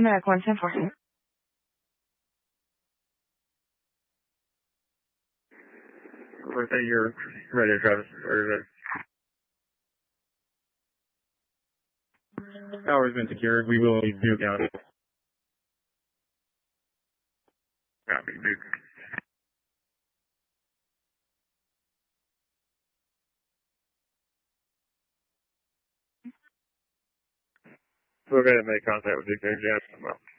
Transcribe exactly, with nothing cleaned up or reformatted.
America one ten four. Birthday, you're ready, Travis. Ready. Tower has been secured. We will leave Duke out. Copy, Duke. We'll go ahead and make contact with Duke there, Jeff.